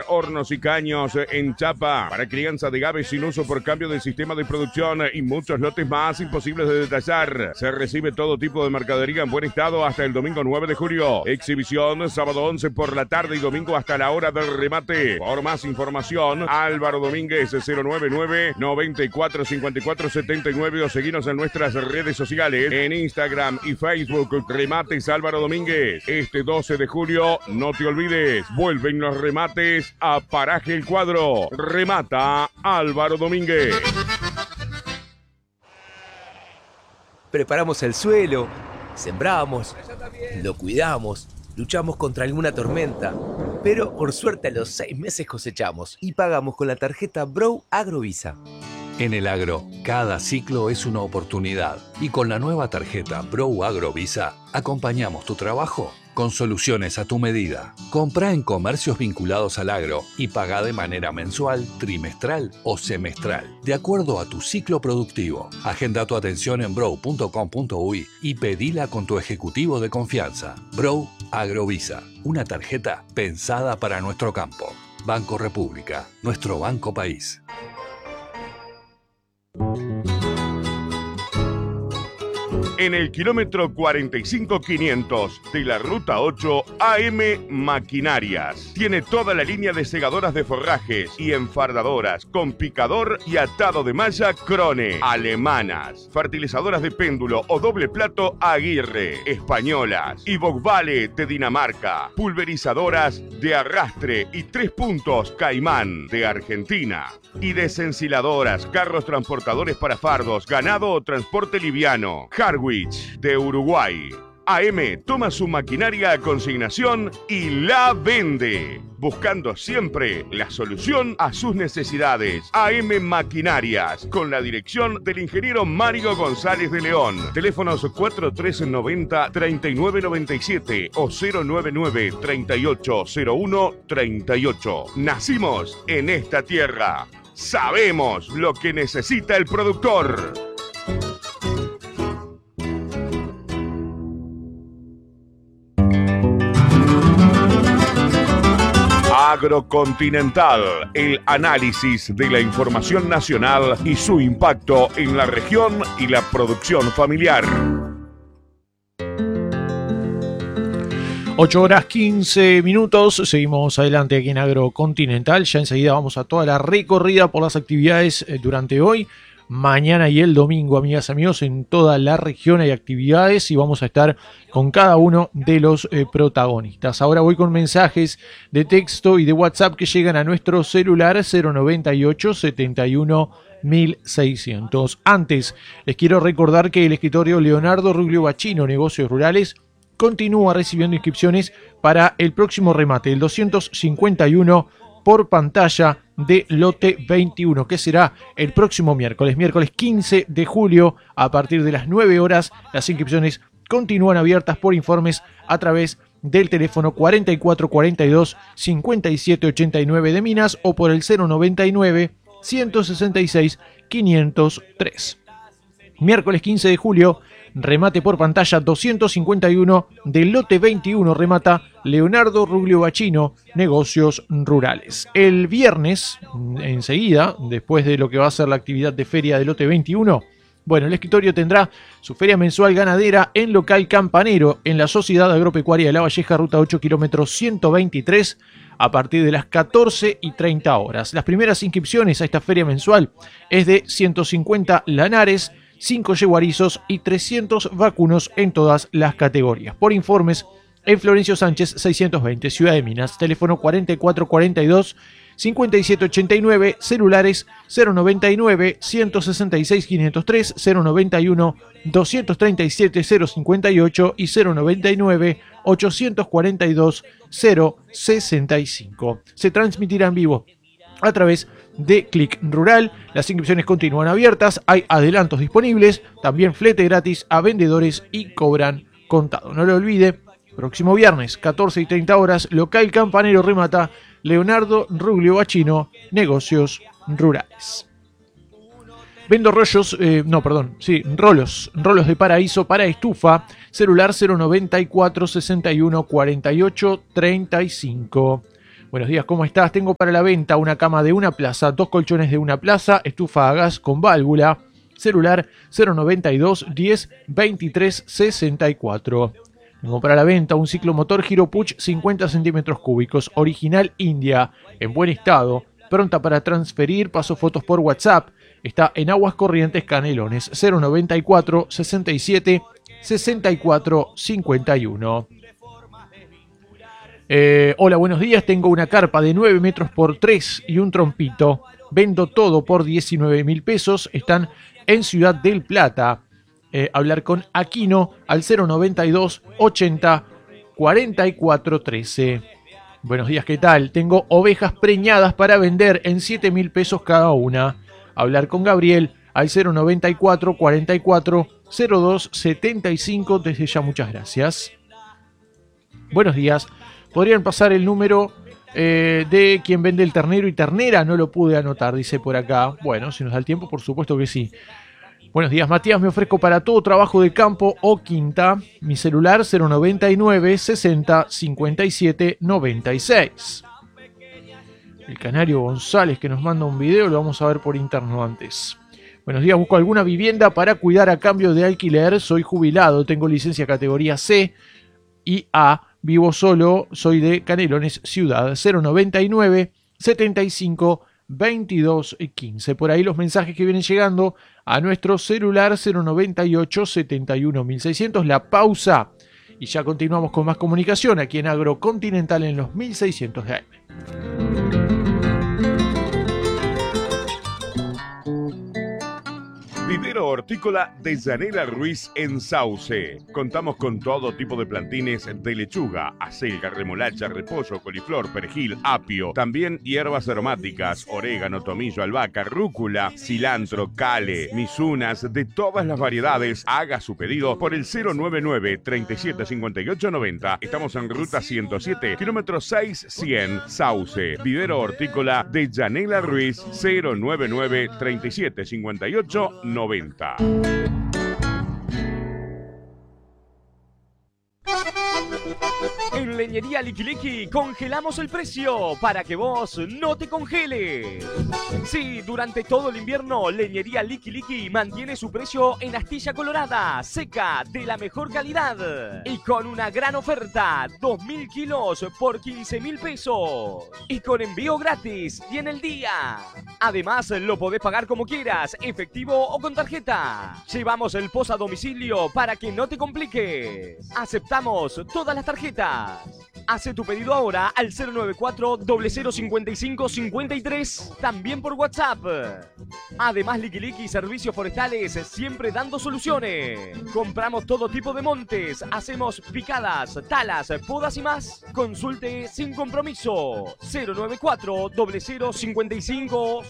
hornos y caños en chapa para crianza de aves sin uso por cambio del sistema de producción y muchos lotes más imposibles de detallar. Se recibe todo tipo de mercadería en buen estado hasta el domingo 9 de julio. Exhibición sábado 11 por la tarde y domingo hasta la hora del remate. Por más información, Álvaro Domínguez 099-945479 o seguinos en nuestras redes sociales en Instagram y Facebook. Remates Álvaro Domínguez. Este 12 de julio, no te olvides, vuelven los remates a Paraje El Cuadro. Remata Álvaro Domínguez. Preparamos el suelo, sembramos, lo cuidamos, luchamos contra alguna tormenta, pero por suerte a los 6 meses cosechamos y pagamos con la tarjeta Bro Agrovisa. En el agro, cada ciclo es una oportunidad y con la nueva tarjeta Bro Agrovisa acompañamos tu trabajo con soluciones a tu medida. Comprá en comercios vinculados al agro y pagá de manera mensual, trimestral o semestral, de acuerdo a tu ciclo productivo. Agenda tu atención en bro.com.uy y pedila con tu ejecutivo de confianza. Bro Agrovisa, una tarjeta pensada para nuestro campo. Banco República, nuestro banco país. En el kilómetro 45500 de la Ruta 8, AM Maquinarias. Tiene toda la línea de segadoras de forrajes y enfardadoras con picador y atado de malla Krone, alemanas, fertilizadoras de péndulo o doble plato Aguirre, españolas, y Vogvale de Dinamarca, pulverizadoras de arrastre y 3 puntos Caimán de Argentina, y desensiladoras, carros transportadores para fardos, ganado o transporte liviano, Harwich de Uruguay. AM toma su maquinaria a consignación y la vende, buscando siempre la solución a sus necesidades. AM Maquinarias, con la dirección del ingeniero Mario González de León. Teléfonos 4390-3997 o 099-3801-38. Nacimos en esta tierra. Sabemos lo que necesita el productor. Agrocontinental, el análisis de la información nacional y su impacto en la región y la producción familiar. 8:15, seguimos adelante aquí en Agrocontinental. Ya enseguida vamos a toda la recorrida por las actividades durante hoy, mañana y el domingo, amigas y amigos. En toda la región hay actividades y vamos a estar con cada uno de los protagonistas. Ahora voy con mensajes de texto y de WhatsApp que llegan a nuestro celular 098 71 1600. Antes, les quiero recordar que el escritorio Leonardo Ruglio Bachino, Negocios Rurales, continúa recibiendo inscripciones para el próximo remate, el 251 por pantalla de lote 21, que será el próximo miércoles 15 de julio, a partir de las 9 horas. Las inscripciones continúan abiertas por informes a través del teléfono 4442 5789 de Minas o por el 099 166 503. Miércoles 15 de julio, remate por pantalla 251 del lote 21, remata Leonardo Ruglio Bachino, Negocios Rurales. El viernes, enseguida, después de lo que va a ser la actividad de feria del lote 21, bueno, el escritorio tendrá su feria mensual ganadera en local Campanero, en la Sociedad Agropecuaria de La Valleja, ruta 8, kilómetro 123, a partir de las 14:30 horas. Las primeras inscripciones a esta feria mensual es de 150 lanares, 5 yeguarizos y 300 vacunos en todas las categorías. Por informes, en Florencio Sánchez 620, Ciudad de Minas, teléfono 4442 5789, celulares 099 166 503, 091 237 058 y 099 842 065. Se transmitirá en vivo a través de Click Rural. Las inscripciones continúan abiertas, hay adelantos disponibles, también flete gratis a vendedores y cobran contado. No lo olvide, próximo viernes 14:30 horas, local Campanero, remata Leonardo Ruglio Bachino, Negocios Rurales. Vendo rolos de paraíso para estufa, celular 094 61 48 35. Buenos días, ¿cómo estás? Tengo para la venta una cama de una plaza, 2 colchones de una plaza, estufa a gas con válvula, celular 092 10 23 64. Tengo para la venta un ciclomotor Giro Puch 50 centímetros cúbicos, original India, en buen estado, pronta para transferir, paso fotos por WhatsApp. Está en Aguas Corrientes, Canelones, 094 67 64 51. Hola, buenos días. Tengo una carpa de 9 metros por 3 y un trompito. Vendo todo por 19.000 pesos. Están en Ciudad del Plata. Hablar con Aquino al 092 80 44 13. Buenos días, ¿qué tal? Tengo ovejas preñadas para vender en 7.000 pesos cada una. Hablar con Gabriel al 094 44 02 75. Desde ya, muchas gracias. Buenos días. ¿Podrían pasar el número de quien vende el ternero y ternera? No lo pude anotar, dice por acá. Bueno, si nos da el tiempo, por supuesto que sí. Buenos días, Matías. Me ofrezco para todo trabajo de campo o quinta. Mi celular 099 60 57 96. El Canario González, que nos manda un video, lo vamos a ver por interno antes. Buenos días, busco alguna vivienda para cuidar a cambio de alquiler. Soy jubilado, tengo licencia categoría C y A. Vivo solo, soy de Canelones, Ciudad. 099 75 22 15. Por ahí los mensajes que vienen llegando a nuestro celular 098 71 1600. La pausa y ya continuamos con más comunicación aquí en Agrocontinental en los 1600 de AM. Vivero hortícola de Yanela Ruiz en Sauce. Contamos con todo tipo de plantines de lechuga, acelga, remolacha, repollo, coliflor, perejil, apio. También hierbas aromáticas, orégano, tomillo, albahaca, rúcula, cilantro, cale, misunas, de todas las variedades. Haga su pedido por el 099 37 58 90. Estamos en ruta 107, kilómetro 6100, Sauce. Vivero hortícola de Yanela Ruiz, 099 37 58 90. En Leñería Liqui Liqui congelamos el precio para que vos no te congeles. Sí, durante todo el invierno, Leñería Liqui Liqui mantiene su precio en astilla colorada, seca, de la mejor calidad. Y con una gran oferta, 2.000 kilos por 15.000 pesos. Y con envío gratis y en el día. Además, lo podés pagar como quieras, efectivo o con tarjeta. Llevamos el post a domicilio para que no te compliques. Aceptamos todas las tarjetas. Hace tu pedido ahora al 094 0055 53, también por WhatsApp. Además, Liqui Liqui Servicios Forestales, siempre dando soluciones. Compramos todo tipo de montes, hacemos picadas, talas, podas y más. Consulte sin compromiso. 094 0055